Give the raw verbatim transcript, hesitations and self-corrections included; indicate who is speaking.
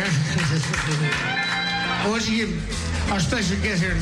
Speaker 1: I want to give our special guest here